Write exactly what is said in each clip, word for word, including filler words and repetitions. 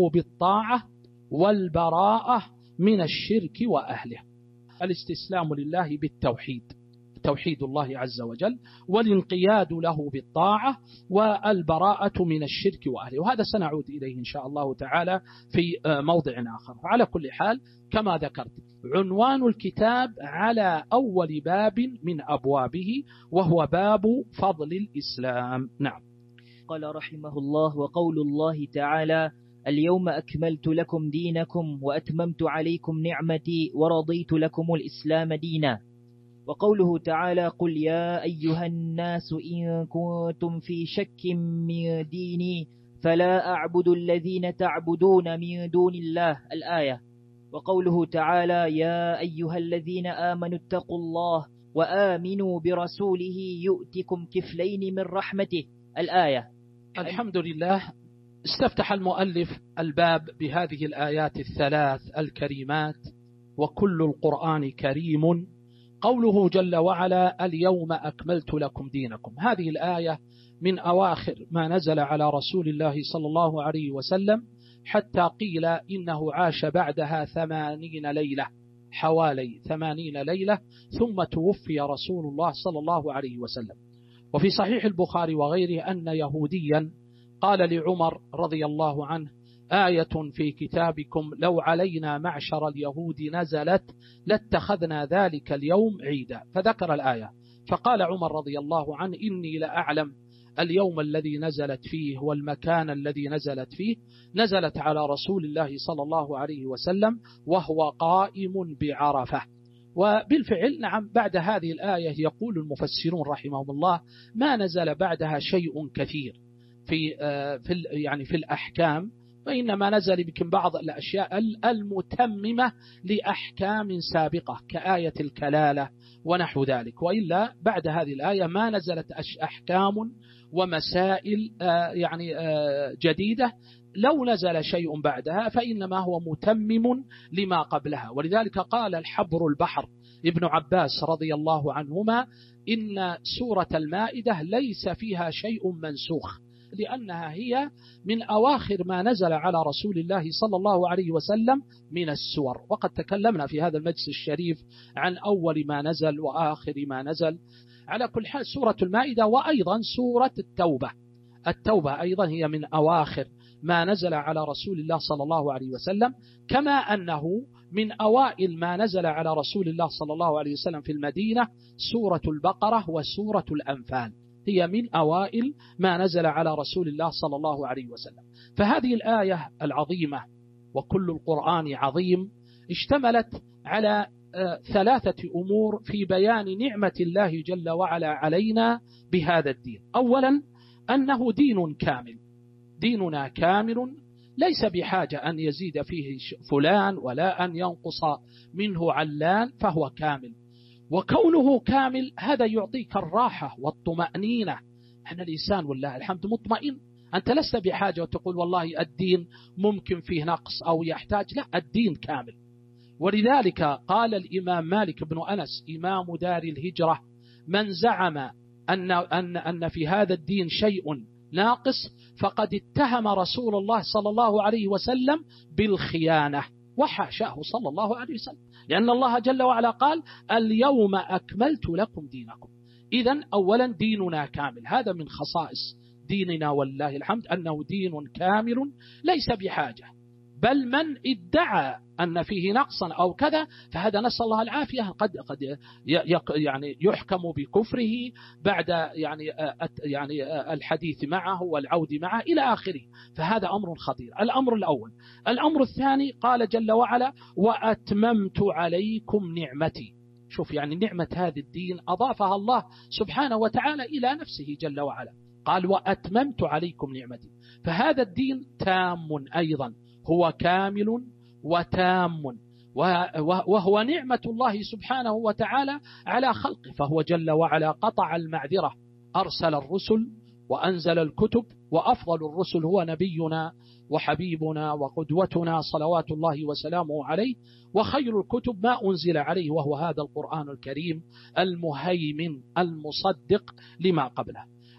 له بالطاعة والبراءة من الشرك وأهله. الاستسلام لله بالتوحيد، توحيد الله عز وجل، والانقياد له بالطاعة، والبراءة من الشرك وأهله. وهذا سنعود إليه إن شاء الله تعالى في موضع آخر. على كل حال كما ذكرت، عنوان الكتاب على أول باب من أبوابه، وهو باب فضل الإسلام. نعم. قال رحمه الله: وقول الله تعالى: اليوم أكملت لكم دينكم وأتممت عليكم نعمتي ورضيت لكم الإسلام دينا. وقوله تعالى: قل يا أيها الناس إن كنتم في شك من ديني فلا أعبد الذين تعبدون من دون الله، الآية. وقوله تعالى: يا أيها الذين آمنوا اتقوا الله وآمنوا برسوله يؤتكم كفلين من رحمته، الآية. الحمد لله. استفتح المؤلف الباب بهذه الآيات الثلاث الكريمات: وكل القرآن كريم. قوله جل وعلا: اليوم أكملت لكم دينكم، هذه الآية من أواخر ما نزل على رسول الله صلى الله عليه وسلم، حتى قيل إنه عاش بعدها ثمانين ليلة، حوالي ثمانين ليلة، ثم توفي رسول الله صلى الله عليه وسلم. وفي صحيح البخاري وغيره أن يهوديا قال لعمر رضي الله عنه: آية في كتابكم لو علينا معشر اليهود نزلت لاتخذنا ذلك اليوم عيدا. فذكر الآية، فقال عمر رضي الله عنه: إني لأعلم اليوم الذي نزلت فيه والمكان الذي نزلت فيه، نزلت على رسول الله صلى الله عليه وسلم وهو قائم بعرفة. وبالفعل نعم، بعد هذه الآية يقول المفسرون رحمهم الله ما نزل بعدها شيء كثير في في يعني في الأحكام، وإنما نزل يمكن بعض الأشياء المتممة لأحكام سابقة كآية الكلالة ونحو ذلك، وإلا بعد هذه الآية ما نزلت أحكام ومسائل يعني جديدة. لو نزل شيء بعدها فإنما هو متمم لما قبلها. ولذلك قال الحبر البحر ابن عباس رضي الله عنهما: إن سورة المائدة ليس فيها شيء منسوخ، لأنها هي من أواخر ما نزل على رسول الله صلى الله عليه وسلم من السور. وقد تكلمنا في هذا المجلس الشريف عن أول ما نزل وآخر ما نزل. على كل حال سورة المائدة، وأيضا سورة التوبة، التوبة أيضا هي من أواخر ما نزل على رسول الله صلى الله عليه وسلم، كما أنه من أوائل ما نزل على رسول الله صلى الله عليه وسلم في المدينة سورة البقرة وسورة الأنفال، هي من أوائل ما نزل على رسول الله صلى الله عليه وسلم. فهذه الآية العظيمة وكل القرآن عظيم اشتملت على ثلاثة أمور في بيان نعمة الله جل وعلا علينا بهذا الدين. أولا أنه دين كامل، ديننا كامل ليس بحاجة أن يزيد فيه فلان ولا أن ينقص منه علان، فهو كامل. وكونه كامل هذا يعطيك الراحة والطمأنينة، أن الإنسان والله الحمد مطمئن، أنت لست بحاجة وتقول والله الدين ممكن فيه نقص أو يحتاج، لا، الدين كامل. ولذلك قال الإمام مالك بن أنس إمام دار الهجرة: من زعم أن, أن, أن في هذا الدين شيء ناقص فقد اتهم رسول الله صلى الله عليه وسلم بالخيانة، وحاشاه صلى الله عليه وسلم، لأن الله جل وعلا قال: اليوم أكملت لكم دينكم. إذن أولا ديننا كامل، هذا من خصائص ديننا والله الحمد، أنه دين كامل ليس بحاجة. بل من ادعى أن فيه نقصا أو كذا فهذا نسأل الله العافية، قد قد يعني يحكم بكفره بعد يعني يعني الحديث معه والعود معه إلى آخره، فهذا أمر خطير. الأمر الأول. الأمر الثاني قال جل وعلا: وأتممت عليكم نعمتي. شوف يعني نعمة هذا الدين أضافها الله سبحانه وتعالى إلى نفسه جل وعلا، قال: وأتممت عليكم نعمتي. فهذا الدين تام أيضا، هو كامل وتام، وهو نعمة الله سبحانه وتعالى على خلقه. فهو جل وعلا قطع المعذرة، أرسل الرسل وأنزل الكتب، وأفضل الرسل هو نبينا وحبيبنا وقدوتنا صلوات الله وسلامه عليه، وخير الكتب ما أنزل عليه وهو هذا القرآن الكريم المهيمن المصدق لما قبله.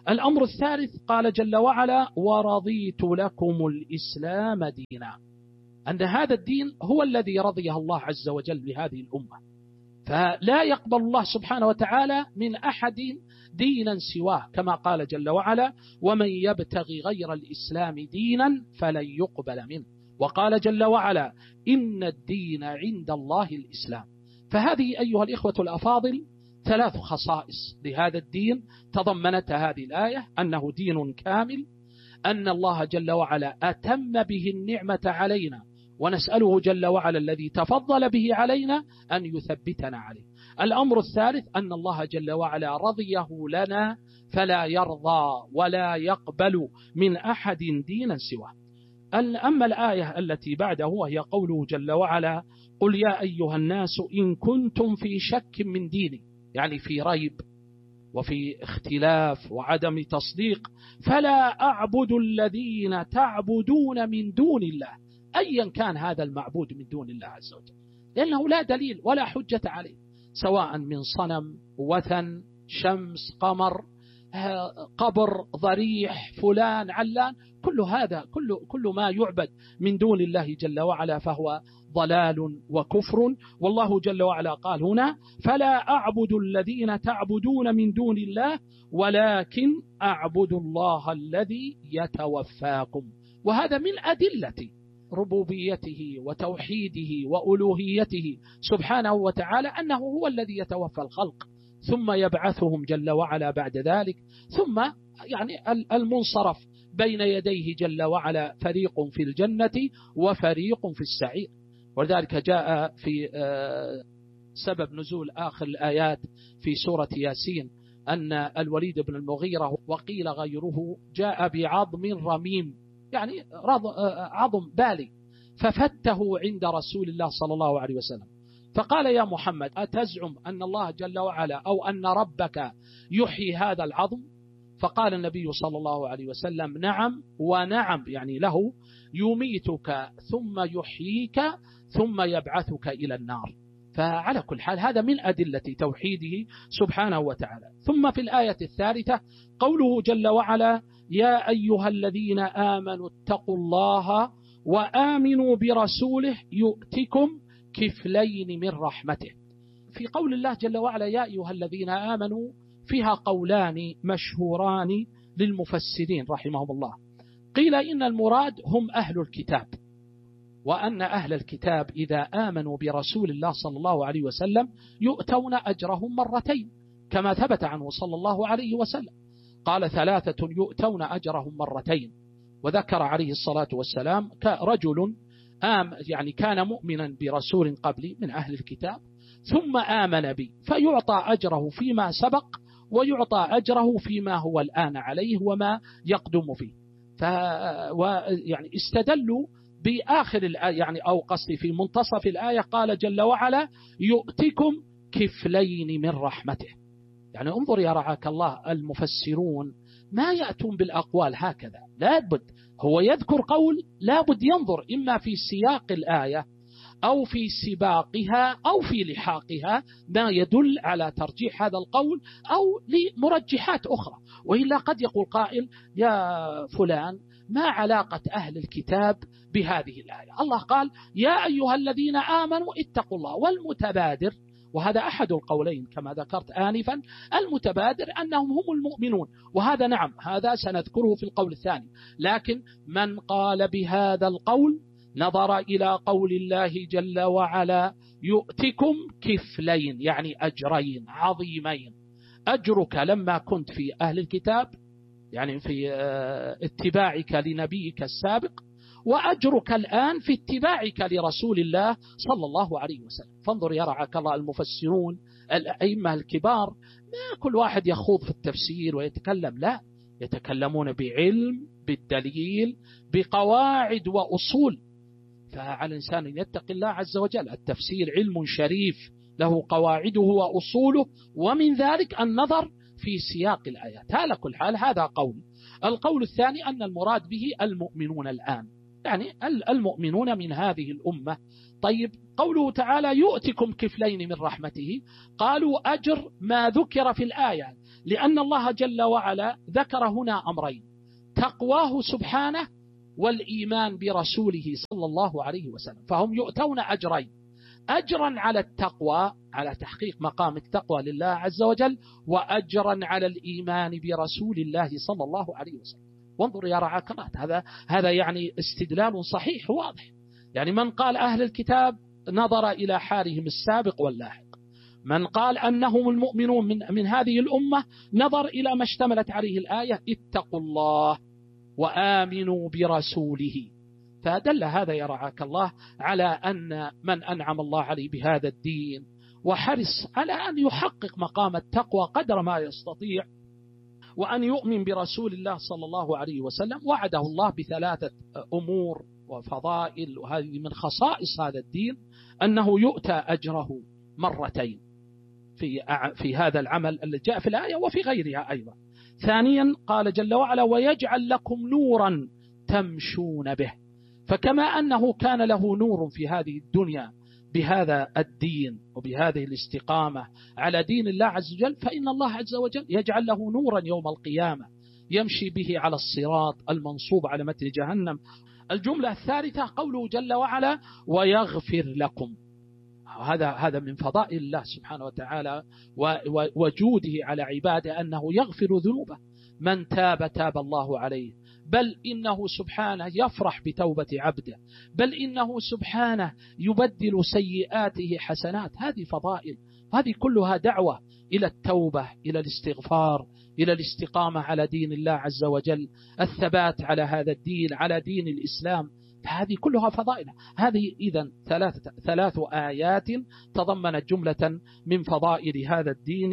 الأمر الثالث قال جل وعلا ورضيت لكم الإسلام دينا، أن هذا الدين هو الذي رضيه الله عز وجل لهذه الأمة، فلا يقبل الله سبحانه وتعالى من أحد دينا سواه، كما قال جل وعلا ومن يبتغي غير الإسلام دينا فلن يقبل منه، وقال جل وعلا إن الدين عند الله الإسلام. فهذه أيها الإخوة الأفاضل ثلاث خصائص لهذا الدين تضمنتها هذه الآية: أنه دين كامل، أن الله جل وعلا أتم به النعمة علينا، ونسأله جل وعلا الذي تفضل به علينا أن يثبتنا عليه. الأمر الثالث أن الله جل وعلا رضيه لنا فلا يرضى ولا يقبل من أحد دينا سواه. أما الآية التي بعده وهي قوله جل وعلا قل يا أيها الناس إن كنتم في شك من ديني، يعني في ريب وفي اختلاف وعدم تصديق، فلا أعبد الذين تعبدون من دون الله، أيا كان هذا المعبود من دون الله عز وجل، لأنه لا دليل ولا حجة عليه، سواء من صنم، وثن، شمس، قمر، قبر، ضريح، فلان، علان، كل هذا كل, كل ما يعبد من دون الله جل وعلا فهو ضلال وكفر. والله جل وعلا قال هنا فلا أعبد الذين تعبدون من دون الله ولكن أعبد الله الذي يتوفاكم. وهذا من أدلة ربوبيته وتوحيده وألوهيته سبحانه وتعالى، أنه هو الذي يتوفى الخلق ثم يبعثهم جل وعلا بعد ذلك، ثم يعني المنصرف بين يديه جل وعلا فريق في الجنة وفريق في السعير. ولذلك جاء في سبب نزول آخر الآيات في سورة ياسين أن الوليد بن المغيرة وقيل غيره جاء بعظم رميم، يعني عظم بالي، ففته عند رسول الله صلى الله عليه وسلم، فقال يا محمد أتزعم أن الله جل وعلا أو أن ربك يحيي هذا العظم؟ فقال النبي صلى الله عليه وسلم نعم ونعم، يعني له يميتك ثم يحييك ثم يبعثك إلى النار. فعلى كل حال هذا من أدلة توحيده سبحانه وتعالى. ثم في الآية الثالثة قوله جل وعلا يا أيها الذين آمنوا اتقوا الله وآمنوا برسوله يؤتكم كفلين من رحمته. في قول الله جل وعلا يا أيها الذين آمنوا فيها قولان مشهوران للمفسرين رحمهم الله. قيل إن المراد هم أهل الكتاب، وأن أهل الكتاب إذا آمنوا برسول الله صلى الله عليه وسلم يؤتون أجرهم مرتين، كما ثبت عنه صلى الله عليه وسلم قال ثلاثة يؤتون أجرهم مرتين. وذكر عليه الصلاة والسلام رجل آم يعني كان مؤمنا برسول قبلي من أهل الكتاب ثم آمن بي فيعطى أجره فيما سبق ويعطى أجره فيما هو الآن عليه وما يقدم فيه. ف يعني استدلوا بآخر الآية، يعني أو قصدي في منتصف الآية قال جل وعلا يؤتكم كفلين من رحمته. يعني انظر يا رعاك الله المفسرون ما يأتون بالأقوال هكذا، لا بد هو يذكر قول لا بد ينظر إما في سياق الآية أو في سباقها أو في لحاقها ما يدل على ترجيح هذا القول أو لمرجحات أخرى، وإلا قد يقول قائل يا فلان ما علاقة أهل الكتاب بهذه الآية؟ الله قال يا أيها الذين آمنوا اتقوا الله، والمتبادر وهذا أحد القولين كما ذكرت آنفا، المتبادر أنهم هم المؤمنون، وهذا نعم هذا سنذكره في القول الثاني، لكن من قال بهذا القول نظر إلى قول الله جل وعلا يؤتكم كفلين، يعني أجرين عظيمين، أجرك لما كنت في أهل الكتاب يعني في اتباعك لنبيك السابق، وأجرك الآن في اتباعك لرسول الله صلى الله عليه وسلم. فانظر يا رعاك الله المفسرون الأئمة الكبار ما كل واحد يخوض في التفسير ويتكلم، لا، يتكلمون بعلم بالدليل بقواعد وأصول. فعلى الإنسان أن يتقي الله عز وجل، التفسير علم شريف له قواعده وأصوله، ومن ذلك النظر في سياق الآيات. على كل حال هذا قول. القول الثاني أن المراد به المؤمنون الآن، يعني المؤمنون من هذه الأمة. طيب قوله تعالى يؤتكم كفلين من رحمته، قالوا أجر ما ذكر في الآية، لأن الله جل وعلا ذكر هنا أمرين: تقواه سبحانه والإيمان برسوله صلى الله عليه وسلم، فهم يؤتون أجرين: أجرا على التقوى، على تحقيق مقام التقوى لله عز وجل، وأجرا على الإيمان برسول الله صلى الله عليه وسلم. وانظر يا رعاك الله، هذا هذا يعني استدلال صحيح واضح. يعني من قال أهل الكتاب نظر إلى حالهم السابق واللاحق، من قال أنهم المؤمنون من, من هذه الأمة نظر إلى ما اشتملت عليه الآية: اتقوا الله وآمنوا برسوله. فدل هذا يا رعاك الله على أن من أنعم الله عليه بهذا الدين وحرص على أن يحقق مقام التقوى قدر ما يستطيع، وأن يؤمن برسول الله صلى الله عليه وسلم، وعده الله بثلاثة أمور وفضائل، وهذه من خصائص هذا الدين، أنه يؤتى أجره مرتين في في هذا العمل الذي جاء في الآية وفي غيرها أيضا. ثانيا قال جل وعلا: ويجعل لكم نورا تمشون به. فكما أنه كان له نور في هذه الدنيا بهذا الدين وبهذه الاستقامة على دين الله عز وجل، فإن الله عز وجل يجعل له نورا يوم القيامة يمشي به على الصراط المنصوب على متن جهنم. الجملة الثالثة قوله جل وعلا: ويغفر لكم. هذا هذا من فضائل الله سبحانه وتعالى وجوده على عباده، أنه يغفر ذنوبه. من تاب تاب الله عليه، بل إنه سبحانه يفرح بتوبة عبده، بل إنه سبحانه يبدل سيئاته حسنات. هذه فضائل، هذه كلها دعوة إلى التوبة، إلى الاستغفار، إلى الاستقامة على دين الله عز وجل، الثبات على هذا الدين، على دين الإسلام. فهذه كلها فضائل. هذه إذن ثلاث, ثلاث آيات تضمنت جملة من فضائل هذا الدين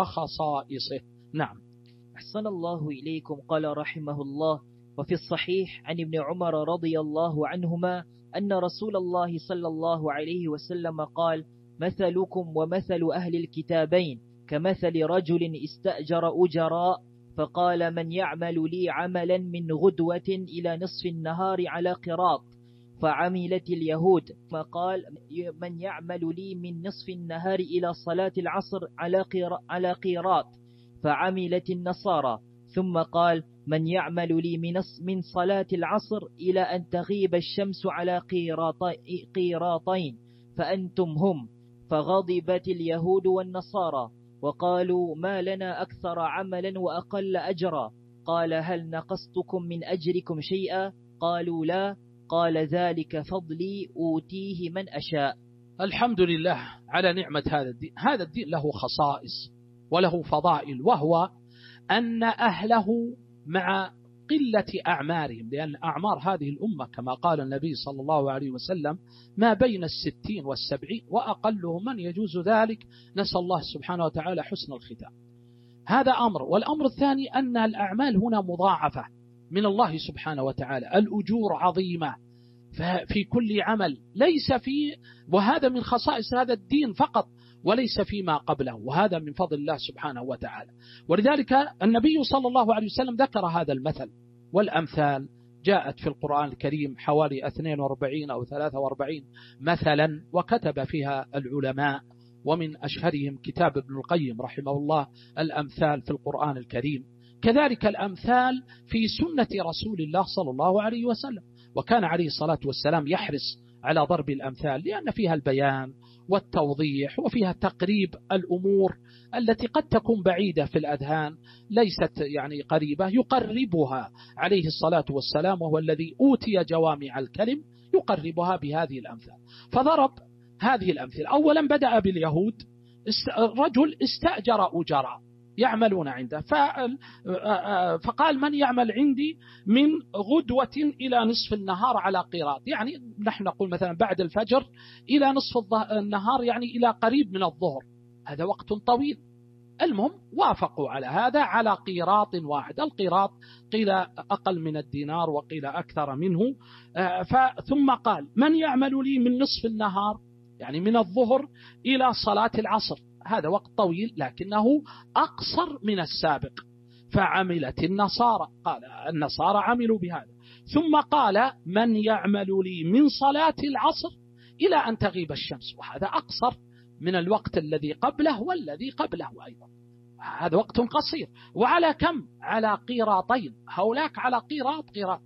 وخصائصه. نعم. أحسن الله إليكم. قال رحمه الله: وفي الصحيح عن ابن عمر رضي الله عنهما أن رسول الله صلى الله عليه وسلم قال: مثلكم ومثل أهل الكتابين كمثل رجل استأجر أجراء، فقال: من يعمل لي عملا من غدوة إلى نصف النهار على قراط، فعملت اليهود. فقال: من يعمل لي من نصف النهار إلى صلاة العصر على قيراط، فعملت النصارى. ثم قال: من يعمل لي من صلاة العصر إلى أن تغيب الشمس على قيراطين، فأنتم هم. فغضبت اليهود والنصارى وقالوا: ما لنا أكثر عملا وأقل أجرا. قال: هل نقصتكم من أجركم شيئا؟ قالوا: لا. قال: ذلك فضلي أوتيه من أشاء. الحمد لله على نعمة هذا الدين. هذا الدين له خصائص وله فضائل، وهو أن أهله مع قلة أعمارهم، لأن أعمار هذه الأمة كما قال النبي صلى الله عليه وسلم ما بين الستين والسبعين، وأقلهم من يجوز ذلك، نسأل الله سبحانه وتعالى حسن الختام. هذا أمر. والأمر الثاني أن الأعمال هنا مضاعفة من الله سبحانه وتعالى، الأجور عظيمة في كل عمل، ليس في، وهذا من خصائص هذا الدين فقط، وليس فيما قبله، وهذا من فضل الله سبحانه وتعالى. ولذلك النبي صلى الله عليه وسلم ذكر هذا المثل، والأمثال جاءت في القرآن الكريم حوالي اثنين وأربعين أو ثلاثة وأربعين مثلا، وكتب فيها العلماء، ومن أشهرهم كتاب ابن القيم رحمه الله الأمثال في القرآن الكريم. كذلك الأمثال في سنة رسول الله صلى الله عليه وسلم، وكان عليه الصلاة والسلام يحرص على ضرب الأمثال، لأن فيها البيان والتوضيح، وفيها تقريب الأمور التي قد تكون بعيدة في الأذهان، ليست يعني قريبة، يقربها عليه الصلاة والسلام، وهو الذي أوتي جوامع الكلم، يقربها بهذه الأمثال. فضرب هذه الأمثلة. أولا بدأ باليهود، رجل استأجر أجراء يعملون عنده، فقال: من يعمل عندي من غدوة إلى نصف النهار على قيراط، يعني نحن نقول مثلا بعد الفجر إلى نصف النهار، يعني إلى قريب من الظهر، هذا وقت طويل. المهم وافقوا على هذا على قيراط واحد. القيراط قيل أقل من الدينار وقيل أكثر منه. ثم قال: من يعمل لي من نصف النهار، يعني من الظهر إلى صلاة العصر، هذا وقت طويل لكنه أقصر من السابق. فعملت النصارى، قال النصارى عملوا بهذا. ثم قال من يعمل لي من صلاة العصر إلى أن تغيب الشمس، وهذا أقصر من الوقت الذي قبله والذي قبله أيضا، هذا وقت قصير. وعلى كم؟ على قيراطين، هؤلاء على قيراط قيراط.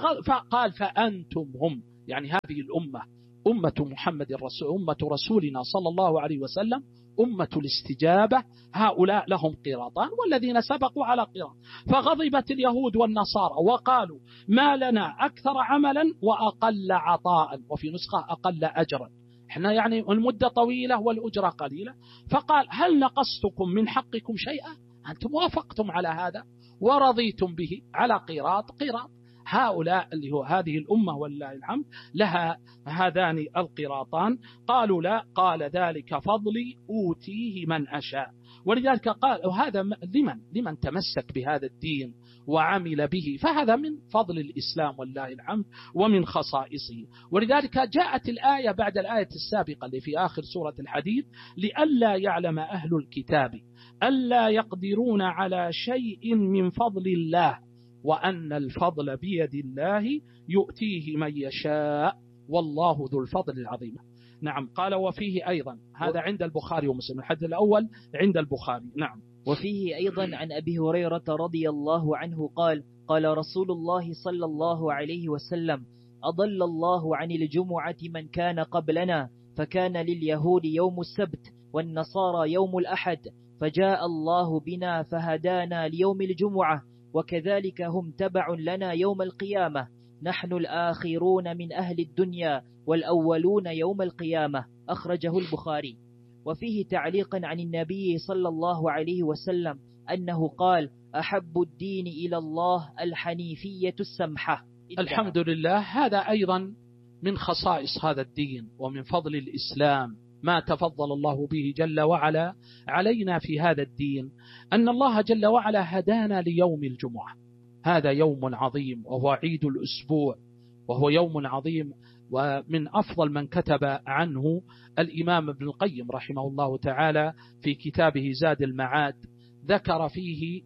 فقال فأنتم هم، يعني هذه الأمة أمة محمد الرسول، أمة رسولنا صلى الله عليه وسلم، أمة الاستجابة، هؤلاء لهم قيراطان والذين سبقوا على قيراط. فغضبت اليهود والنصارى وقالوا ما لنا أكثر عملا وأقل عطاء، وفي نسخة أقل أجرا، احنا يعني المدة طويلة والأجرة قليلة. فقال هل نقصتكم من حقكم شيئا؟ أنتم وافقتم على هذا ورضيتم به على قيراط قيراط. هؤلاء اللي هو هذه الأمة والله الحمد لها هذان القيراطان. قالوا لا، قال ذلك فضلي أوتيه من أشاء. ولذلك قال وهذا لمن لمن تمسك بهذا الدين وعمل به، فهذا من فضل الإسلام والله الحمد ومن خصائصه. ولذلك جاءت الآية بعد الآية السابقة اللي في آخر سورة الحديد لئلا يعلم أهل الكتاب ألا يقدرون على شيء من فضل الله وأن الفضل بيد الله يؤتيه من يشاء والله ذو الفضل العظيم. نعم. قال وفيه أيضا، هذا عند البخاري ومسلم، الحديث الأول عند البخاري. نعم. وفيه أيضا عن أبي هريرة رضي الله عنه قال قال رسول الله صلى الله عليه وسلم أضل الله عن الجمعة من كان قبلنا، فكان لليهود يوم السبت والنصارى يوم الأحد، فجاء الله بنا فهدانا ليوم الجمعة، وكذلك هم تبع لنا يوم القيامة، نحن الآخرون من أهل الدنيا والأولون يوم القيامة. أخرجه البخاري. وفيه تعليقا عن النبي صلى الله عليه وسلم أنه قال أحب الدين إلى الله الحنيفية السمحة. الحمد لله. هذا أيضا من خصائص هذا الدين ومن فضل الإسلام، ما تفضل الله به جل وعلا علينا في هذا الدين، أن الله جل وعلا هدانا ليوم الجمعة. هذا يوم عظيم وهو عيد الأسبوع، وهو يوم عظيم، ومن أفضل من كتب عنه الإمام ابن القيم رحمه الله تعالى في كتابه زاد المعاد، ذكر فيه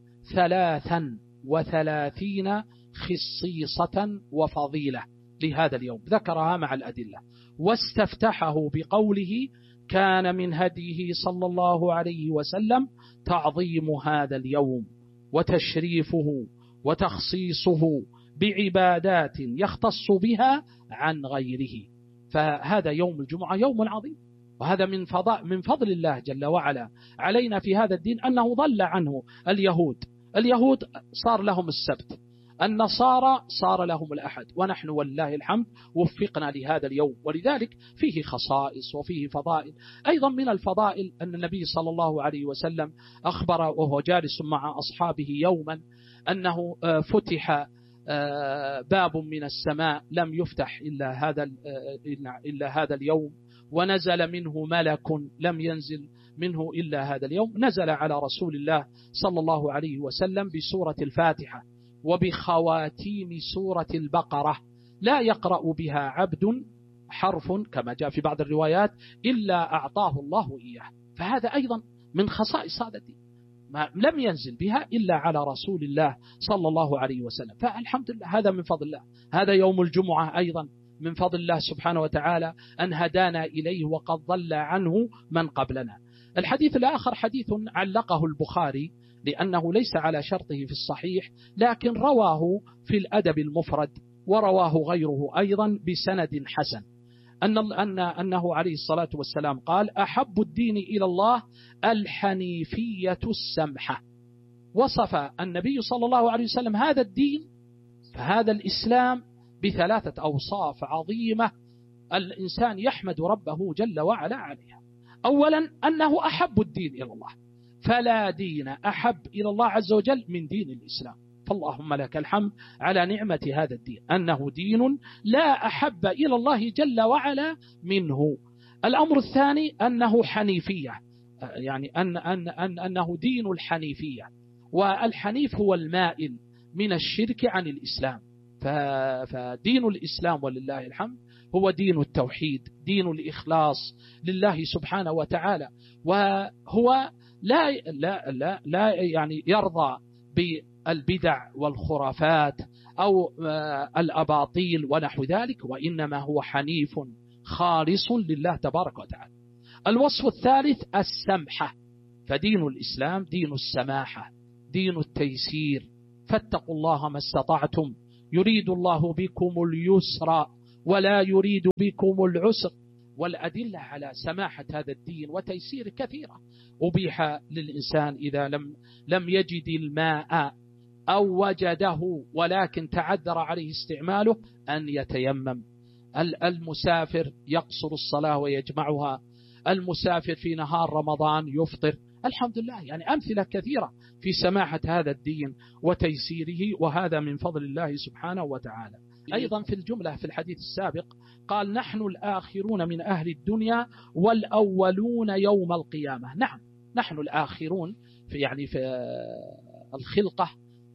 ثلاثا وثلاثين خصيصة وفضيلة لهذا اليوم، ذكرها مع الأدلة، واستفتحه بقوله كان من هديه صلى الله عليه وسلم تعظيم هذا اليوم وتشريفه وتخصيصه بعبادات يختص بها عن غيره. فهذا يوم الجمعة يوم عظيم، وهذا من فضل, من فضل الله جل وعلا علينا في هذا الدين، أنه ضل عنه اليهود. اليهود صار لهم السبت، النصارى صار لهم الأحد، ونحن والله الحمد وفقنا لهذا اليوم. ولذلك فيه خصائص وفيه فضائل. أيضا من الفضائل أن النبي صلى الله عليه وسلم أخبر وهو جالس مع أصحابه يوما أنه فتح باب من السماء لم يفتح إلا هذا إلا هذا اليوم، ونزل منه ملك لم ينزل منه إلا هذا اليوم، نزل على رسول الله صلى الله عليه وسلم بسورة الفاتحة وبخواتيم سورة البقرة، لا يقرأ بها عبد حرف كما جاء في بعض الروايات إلا أعطاه الله إياه. فهذا أيضا من خصائص هذا الدين، ما لم ينزل بها إلا على رسول الله صلى الله عليه وسلم. فالحمد لله هذا من فضل الله. هذا يوم الجمعة أيضا من فضل الله سبحانه وتعالى أن هدانا إليه وقد ضل عنه من قبلنا. الحديث الآخر حديث علقه البخاري لأنه ليس على شرطه في الصحيح، لكن رواه في الأدب المفرد ورواه غيره أيضا بسند حسن، أن أن أنه عليه الصلاة والسلام قال أحب الدين إلى الله الحنيفية السمحة. وصف النبي صلى الله عليه وسلم هذا الدين، فهذا الإسلام بثلاثة أوصاف عظيمة الإنسان يحمد ربه جل وعلا عليها. أولا أنه أحب الدين إلى الله، فلا دين أحب إلى الله عز وجل من دين الإسلام، فاللهم لك الحمد على نعمة هذا الدين، أنه دين لا أحب إلى الله جل وعلا منه. الأمر الثاني أنه حنيفية، يعني أن أن أن أنه دين الحنيفية، والحنيف هو المائل من الشرك عن الإسلام. فدين الإسلام ولله الحمد هو دين التوحيد، دين الإخلاص لله سبحانه وتعالى، وهو لا لا لا لا يعني يرضى بالبدع والخرافات أو الأباطيل ونحو ذلك، وإنما هو حنيف خالص لله تبارك وتعالى. الوصف الثالث السمحة، فدين الإسلام دين السماحة، دين التيسير، فاتقوا الله ما استطعتم، يريد الله بكم اليسر ولا يريد بكم العسر. والأدلة على سماحة هذا الدين وتيسير كثيرة. أبيح للإنسان إذا لم لم يجد الماء أو وجده ولكن تعذر عليه استعماله أن يتيمم. المسافر يقصر الصلاة ويجمعها، المسافر في نهار رمضان يفطر. الحمد لله، يعني أمثلة كثيرة في سماحة هذا الدين وتيسيره، وهذا من فضل الله سبحانه وتعالى. أيضا في الجملة في الحديث السابق قال نحن الآخرون من أهل الدنيا والأولون يوم القيامة. نعم، نحن الآخرون في يعني في الخلقة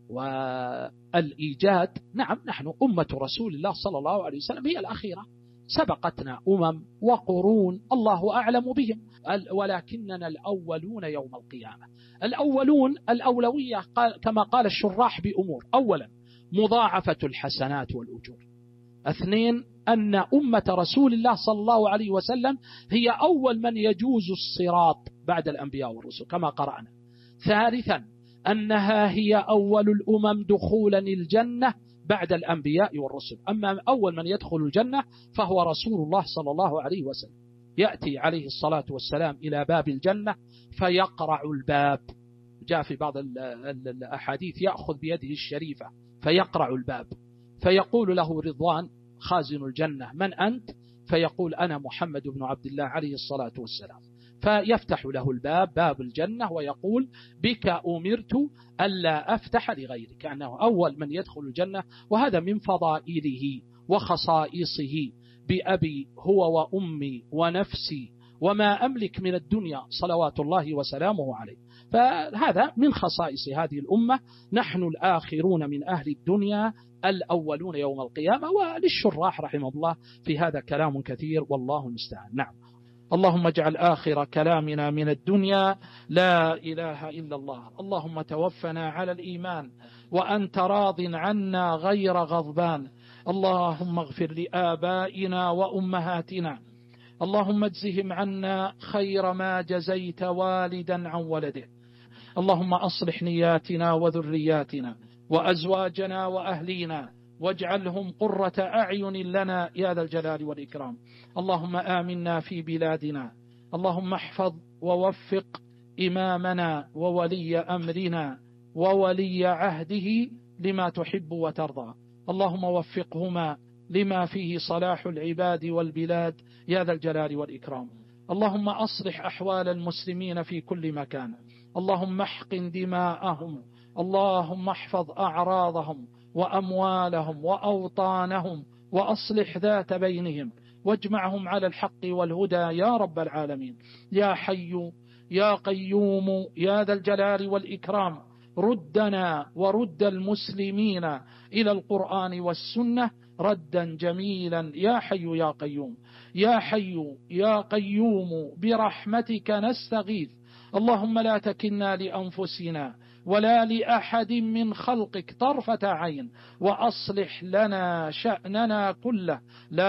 والإيجاد. نعم، نحن أمة رسول الله صلى الله عليه وسلم هي الأخيرة، سبقتنا أمم وقرون الله أعلم بهم، ولكننا الأولون يوم القيامة. الأولون الأولوية كما قال الشراح بأمور: أولا مضاعفة الحسنات والأجور، اثنين أن أمة رسول الله صلى الله عليه وسلم هي أول من يجوز الصراط بعد الأنبياء والرسل كما قرأنا، ثالثا أنها هي أول الأمم دخولا الجنة بعد الأنبياء والرسل. أما أول من يدخل الجنة فهو رسول الله صلى الله عليه وسلم، يأتي عليه الصلاة والسلام إلى باب الجنة فيقرع الباب، جاء في بعض الأحاديث يأخذ بيده الشريفة فيقرع الباب، فيقول له رضوان خازن الجنة: من أنت؟ فيقول: أنا محمد بن عبد الله عليه الصلاة والسلام. فيفتح له الباب، باب الجنة، ويقول: بك أمرت ألا أفتح لغيرك، كأنه أول من يدخل الجنة. وهذا من فضائله وخصائصه: بأبي هو وأمي ونفسي وما أملك من الدنيا صلوات الله وسلامه عليه. فهذا من خصائص هذه الأمة، نحن الآخرون من أهل الدنيا الأولون يوم القيامة. وللشراح رحمه الله في هذا كلام كثير، والله المستعان. نعم. اللهم اجعل آخر كلامنا من الدنيا لا إله إلا الله. اللهم توفنا على الإيمان وأنت راض عنا غير غضبان. اللهم اغفر لآبائنا وأمهاتنا، اللهم اجزهم عنا خير ما جزيت والدا عن ولده. اللهم أصلح نياتنا وذرياتنا وأزواجنا وأهلينا، واجعلهم قرة أعين لنا يا ذا الجلال والإكرام. اللهم آمنا في بلادنا، اللهم احفظ ووفق إمامنا وولي أمرنا وولي عهده لما تحب وترضى. اللهم وفقهما لما فيه صلاح العباد والبلاد يا ذا الجلال والإكرام. اللهم أصلح أحوال المسلمين في كل مكان، اللهم احقن دماءهم، اللهم احفظ أعراضهم وأموالهم وأوطانهم، وأصلح ذات بينهم، واجمعهم على الحق والهدى يا رب العالمين. يا حي يا قيوم يا ذا الجلال والإكرام، ردنا ورد المسلمين إلى القرآن والسنة ردا جميلا يا حي يا قيوم. يا حي يا قيوم برحمتك نستغيث، اللهم لا تكلنا لأنفسنا ولا لأحد من خلقك طرفة عين، وأصلح لنا شأننا كله.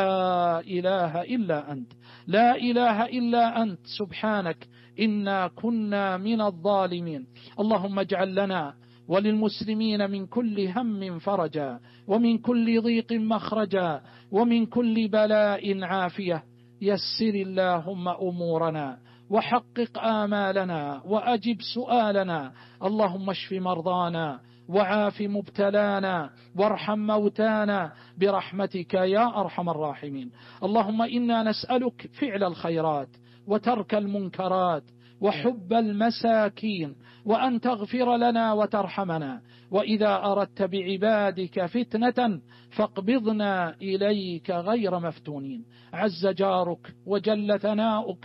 لا إله إلا أنت، لا إله إلا أنت، سبحانك إنا كنا من الظالمين. اللهم اجعل لنا وللمسلمين من كل هم فرجا، ومن كل ضيق مخرجا، ومن كل بلاء عافية. يسر اللهم أمورنا وحقق آمالنا وأجب سؤالنا. اللهم اشف مرضانا وعاف مبتلانا وارحم موتانا برحمتك يا أرحم الراحمين. اللهم إنا نسألك فعل الخيرات وترك المنكرات وحب المساكين، وأن تغفر لنا وترحمنا، وإذا أردت بعبادك فتنة فاقبضنا إليك غير مفتونين. عز جارك وجل ثناؤك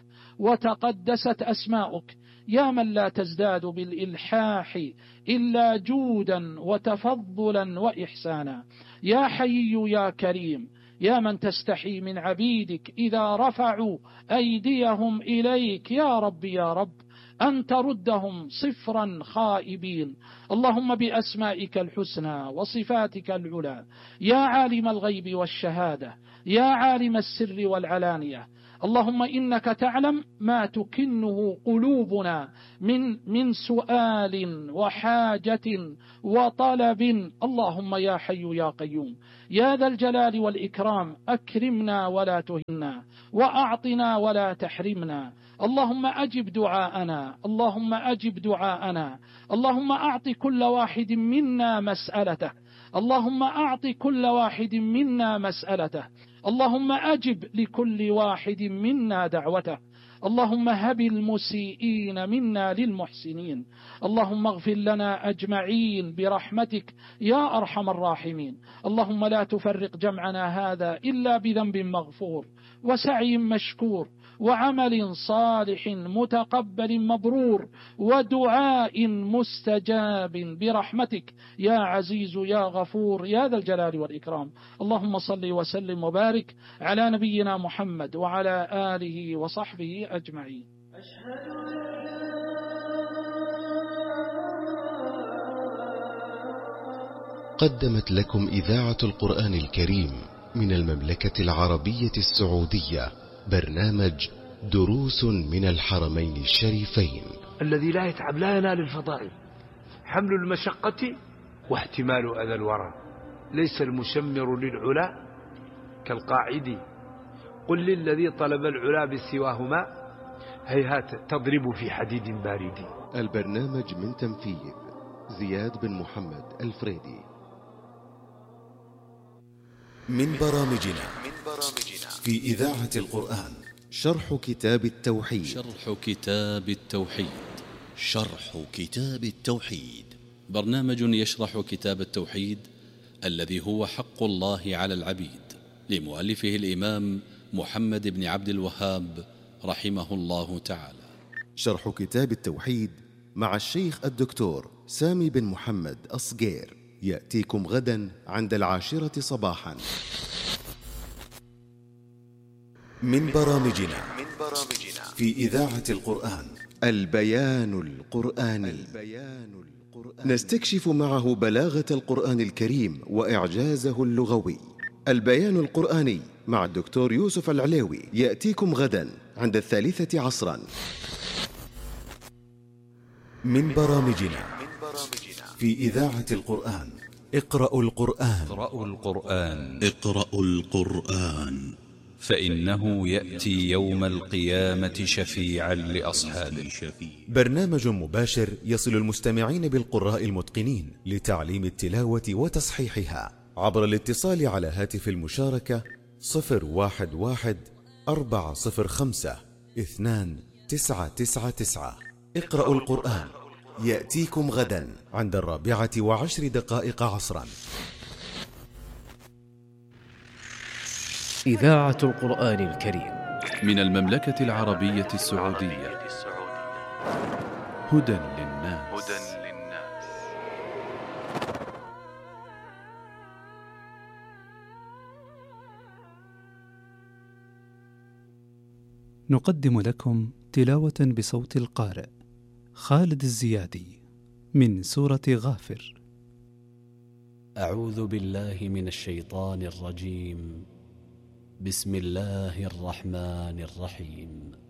وتقدست أسماؤك، يا من لا تزداد بالإلحاح إلا جودا وتفضلا وإحسانا. يا حي يا كريم، يا من تستحي من عبيدك إذا رفعوا أيديهم إليك، يا رب يا رب أن تردهم صفرا خائبين. اللهم بأسمائك الحسنى وصفاتك العلى يا عالم الغيب والشهادة يا عالم السر والعلانية، اللهم إنك تعلم ما تكنه قلوبنا من من سؤال وحاجة وطلب. اللهم يا حي يا قيوم يا ذا الجلال والإكرام أكرمنا ولا تهنا وأعطنا ولا تحرمنا. اللهم أجب دعاءنا، اللهم أجب دعاءنا، اللهم أعط كل واحد منا مسألته، اللهم أعط كل واحد منا مسألته، اللهم أجب لكل واحد منا دعوته، اللهم هب المسيئين منا للمحسنين، اللهم اغفر لنا أجمعين برحمتك يا أرحم الراحمين. اللهم لا تفرق جمعنا هذا إلا بذنب مغفور وسعي مشكور وعمل صالح متقبل مبرور ودعاء مستجاب برحمتك يا عزيز يا غفور يا ذا الجلال والإكرام. اللهم صل وسلم وبارك على نبينا محمد وعلى آله وصحبه أجمعين. قدمت لكم إذاعة القرآن الكريم من المملكة العربية السعودية برنامج دروس من الحرمين الشريفين. الذي لا يتعب لا ينال الفضائل، حمل المشقة واحتمال أذى الورى، ليس المشمر للعلا كالقاعد، قل للذي طلب العلا بسواهما هيهات تضرب في حديد بارد. البرنامج من تنفيذ زياد بن محمد الفريدي. من برامجنا في إذاعة القرآن شرح كتاب التوحيد. شرح كتاب التوحيد شرح كتاب التوحيد برنامج يشرح كتاب التوحيد الذي هو حق الله على العبيد، لمؤلفه الإمام محمد بن عبد الوهاب رحمه الله تعالى. شرح كتاب التوحيد مع الشيخ الدكتور سامي بن محمد أصغير يأتيكم غدا عند العاشرة صباحا. من برامجنا في إذاعة القرآن البيان القرآني. نستكشف معه بلاغة القرآن الكريم وإعجازه اللغوي. البيان القرآني مع الدكتور يوسف العليوي يأتيكم غدا عند الثالثة عصرا. من برامجنا في إذاعة القرآن اقرأوا القرآن. اقرأوا القرآن اقرأوا القرآن فإنه يأتي يوم القيامة شفيعا لأصحابه. برنامج مباشر يصل المستمعين بالقراء المتقنين لتعليم التلاوة وتصحيحها عبر الاتصال على هاتف المشاركة صفر واحد واحد أربعة صفر خمسة اثنان تسعة تسعة تسعة. اقرأوا القرآن يأتيكم غدا عند الرابعة وعشر دقائق عصرا. إذاعة القرآن الكريم من المملكة العربية السعودية. هدى للناس. نقدم لكم تلاوة بصوت القارئ خالد الزيادي من سورة غافر. أعوذ بالله من الشيطان الرجيم. بسم الله الرحمن الرحيم.